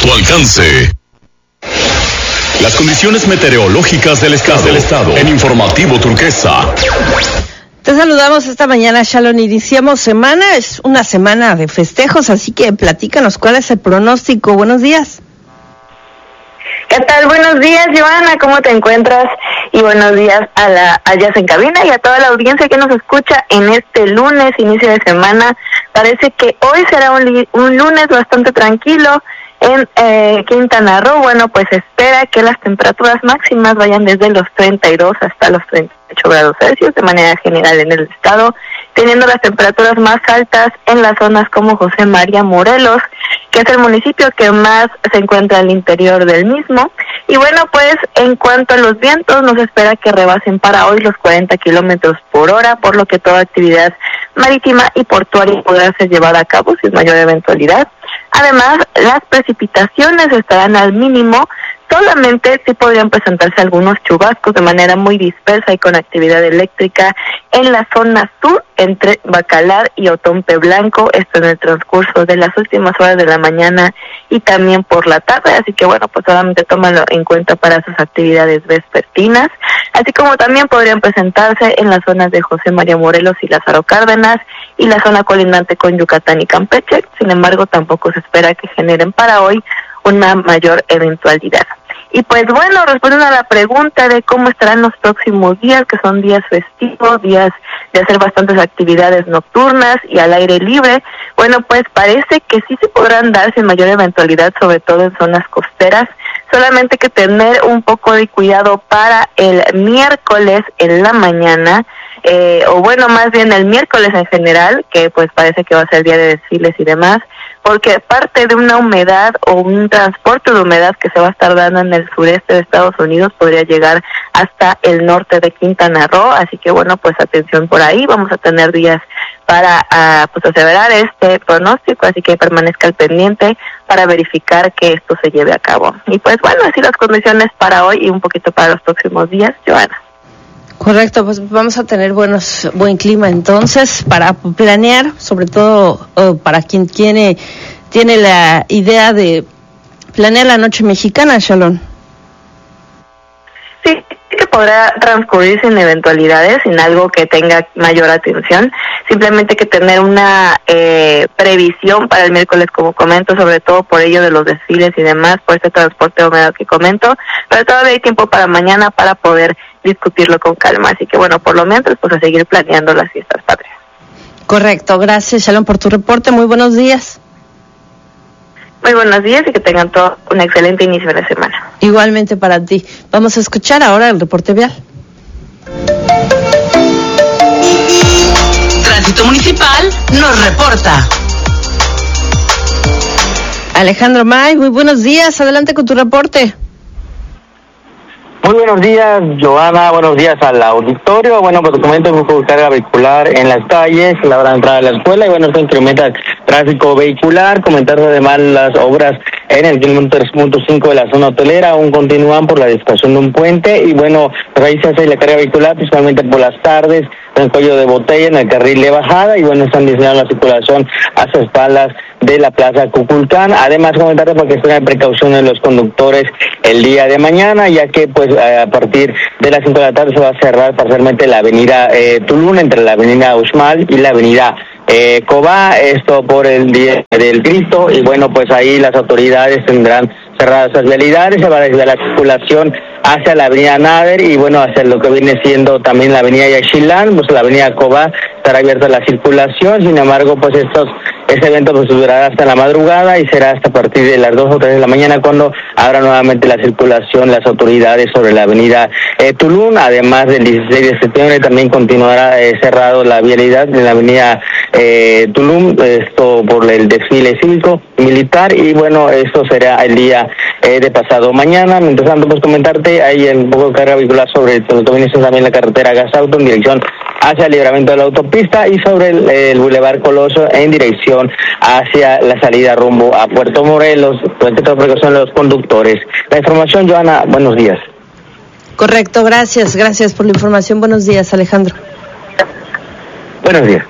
tu alcance. Las condiciones meteorológicas del estado en Informativo Turquesa. Te saludamos esta mañana, Shalom. Iniciamos semana, es una semana de festejos, así que platícanos cuál es el pronóstico. Buenos días. ¿Qué tal? Buenos días, Joana, ¿cómo te encuentras? Y buenos días a Jazz en cabina y a toda la audiencia que nos escucha en este lunes, inicio de semana. Parece que hoy será un lunes bastante tranquilo en Quintana Roo. Bueno, pues espera que las temperaturas máximas vayan desde los 32 hasta los 38 grados Celsius de manera general en el estado, teniendo las temperaturas más altas en las zonas como José María Morelos, que es el municipio que más se encuentra al interior del mismo. Y bueno, pues en cuanto a los vientos, nos espera que rebasen para hoy los 40 kilómetros por hora, por lo que toda actividad marítima y portuaria podrá ser llevada a cabo sin mayor eventualidad. Además, las precipitaciones estarán al mínimo, solamente sí podrían presentarse algunos chubascos de manera muy dispersa y con actividad eléctrica en la zona sur, entre Bacalar y Otompe Blanco, esto en el transcurso de las últimas horas de la mañana y también por la tarde, así que bueno, pues solamente tómalo en cuenta para sus actividades vespertinas, así como también podrían presentarse en las zonas de José María Morelos y Lázaro Cárdenas y la zona colindante con Yucatán y Campeche. Sin embargo, tampoco se espera que generen para hoy una mayor eventualidad. Y pues bueno, respondiendo a la pregunta de cómo estarán los próximos días, que son días festivos, días de hacer bastantes actividades nocturnas y al aire libre, bueno, pues parece que sí se podrán dar sin mayor eventualidad, sobre todo en zonas costeras, solamente que tener un poco de cuidado para el miércoles en la mañana, o bueno, más bien el miércoles en general, que pues parece que va a ser día de desfiles y demás, porque parte de una humedad o un transporte de humedad que se va a estar dando en el sureste de Estados Unidos podría llegar hasta el norte de Quintana Roo, así que bueno, pues atención por ahí, vamos a tener días para pues aseverar este pronóstico, así que permanezca al pendiente para verificar que esto se lleve a cabo. Y pues bueno, así las condiciones para hoy y un poquito para los próximos días, Joana. Correcto, pues vamos a tener buen clima entonces para planear, sobre todo para quien tiene la idea de planear la noche mexicana, Shalom. Sí, que podrá transcurrir sin eventualidades, sin algo que tenga mayor atención, simplemente que tener una previsión para el miércoles, como comento, sobre todo por ello de los desfiles y demás, por este transporte de humedad que comento, pero todavía hay tiempo para mañana para poder discutirlo con calma, así que bueno, por lo menos pues a seguir planeando las fiestas patrias. Correcto, gracias Shalom por tu reporte, muy buenos días. Muy buenos días y que tengan todo un excelente inicio de la semana. Igualmente para ti. Vamos a escuchar ahora el reporte vial. Tránsito Municipal nos reporta. Alejandro May, muy buenos días, adelante con tu reporte. Muy buenos días, Joana, buenos días al auditorio. Bueno, pues comento un poco de carga vehicular en las calles, la hora de entrada a la escuela, y bueno, esto incrementa el tráfico vehicular. Comentar además las obras en el kilómetro 3.5 de la zona hotelera, aún continúan por la edificación de un puente, y bueno, pues ahí se hace la carga vehicular, principalmente por las tardes, en el cuello de botella, en el carril de bajada, y bueno, están diseñando la circulación hacia espaldas de la Plaza Cuculcán. Además, comentar para que tengan precaución en los conductores el día de mañana, ya que pues a partir de las 5 de la tarde se va a cerrar parcialmente la avenida Tulum, entre la avenida Uxmal y la avenida Cobá, esto por el día del Cristo, y bueno, pues ahí las autoridades tendrán cerradas las vialidades, se va desde la circulación hacia la avenida Nader y bueno, hacia lo que viene siendo también la avenida Yaxchilán, pues la avenida Cobá estará abierta la circulación. Sin embargo, pues este evento pues durará hasta la madrugada y será hasta a partir de las 2 o 3 de la mañana cuando abra nuevamente la circulación las autoridades sobre la avenida Tulum. Además del 16 de septiembre también continuará cerrado la vialidad en la avenida Tulum, esto por el desfile cívico militar, y bueno, esto será el día de pasado mañana. Mientras tanto, pues comentarte, hay un poco de carga vehicular sobre lo que viene también la carretera Gasauto en dirección hacia el libramiento de la autopista y sobre el Boulevard Coloso en dirección hacia la salida rumbo a Puerto Morelos. Pues toda precaución de los conductores. La información, Joana, buenos días. Correcto, gracias por la información. Buenos días, Alejandro. Buenos días.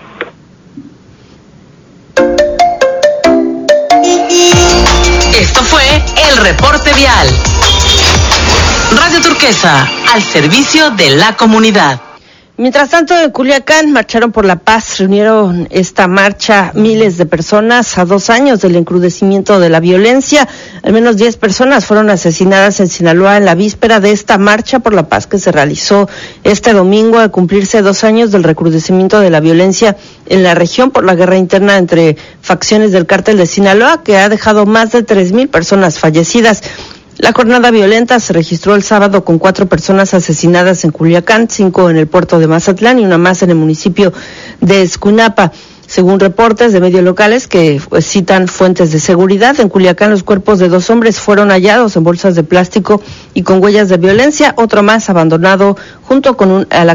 Esto fue el reporte vial. Radio Turquesa, al servicio de la comunidad. Mientras tanto, en Culiacán marcharon por la paz, reunieron esta marcha miles de personas a 2 años del encrudecimiento de la violencia. Al menos 10 personas fueron asesinadas en Sinaloa en la víspera de esta marcha por la paz que se realizó este domingo al cumplirse 2 años del recrudecimiento de la violencia en la región por la guerra interna entre facciones del cártel de Sinaloa, que ha dejado más de 3,000 personas fallecidas. La jornada violenta se registró el sábado con 4 personas asesinadas en Culiacán, 5 en el puerto de Mazatlán y una más en el municipio de Escuinapa. Según reportes de medios locales que citan fuentes de seguridad, en Culiacán los cuerpos de 2 hombres fueron hallados en bolsas de plástico y con huellas de violencia, otro más abandonado junto con a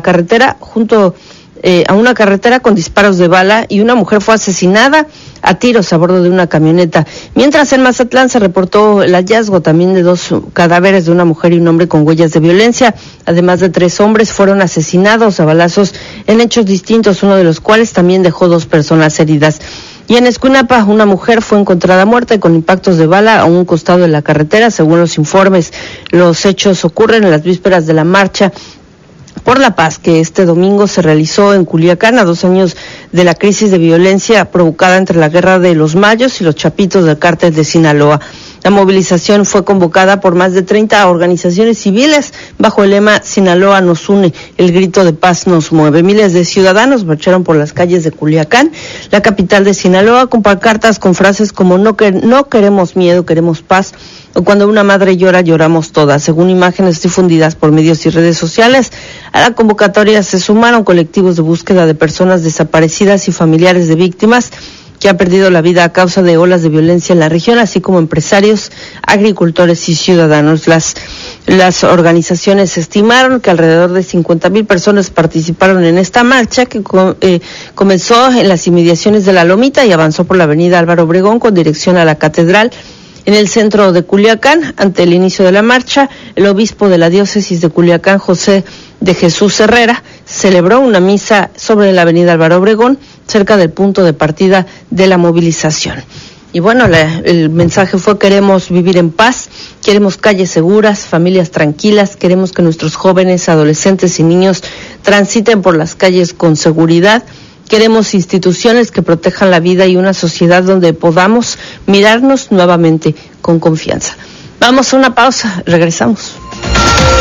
una carretera con disparos de bala, y una mujer fue asesinada a tiros a bordo de una camioneta. Mientras en Mazatlán se reportó el hallazgo también de 2 cadáveres de una mujer y un hombre con huellas de violencia. Además de 3 hombres fueron asesinados a balazos en hechos distintos, uno de los cuales también dejó 2 personas heridas. Y en Escuinapa, una mujer fue encontrada muerta con impactos de bala a un costado de la carretera, según los informes. Los hechos ocurren en las vísperas de la marcha por la paz que este domingo se realizó en Culiacán a 2 años de la crisis de violencia provocada entre la Guerra de los Mayos y los Chapitos del cártel de Sinaloa. La movilización fue convocada por más de 30 organizaciones civiles bajo el lema Sinaloa nos une, el grito de paz nos mueve. Miles de ciudadanos marcharon por las calles de Culiacán, la capital de Sinaloa, con pancartas con frases como no queremos miedo, queremos paz, o cuando una madre llora, lloramos todas. Según imágenes difundidas por medios y redes sociales, a la convocatoria se sumaron colectivos de búsqueda de personas desaparecidas y familiares de víctimas que han perdido la vida a causa de olas de violencia en la región, así como empresarios, agricultores y ciudadanos. Las organizaciones estimaron que alrededor de 50,000 personas participaron en esta marcha que comenzó en las inmediaciones de La Lomita y avanzó por la avenida Álvaro Obregón con dirección a la Catedral. En el centro de Culiacán, ante el inicio de la marcha, el obispo de la diócesis de Culiacán, José de Jesús Herrera, celebró una misa sobre la avenida Álvaro Obregón, cerca del punto de partida de la movilización. Y bueno, el mensaje fue: queremos vivir en paz, queremos calles seguras, familias tranquilas, queremos que nuestros jóvenes, adolescentes y niños transiten por las calles con seguridad. Queremos instituciones que protejan la vida y una sociedad donde podamos mirarnos nuevamente con confianza. Vamos a una pausa, regresamos.